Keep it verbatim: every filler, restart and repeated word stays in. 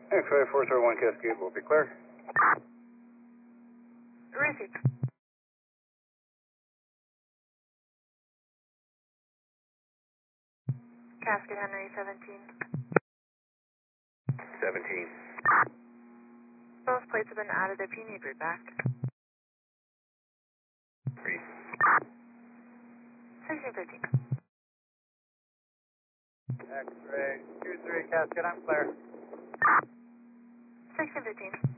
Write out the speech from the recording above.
X-ray four zero one Cascade will be clear. Received. Cascade Henry seventeen. seventeen. Those plates have been added if you need read back. Read. sixteen fifteen. X-ray two three Cascade, I'm clear. sixteen fifteen.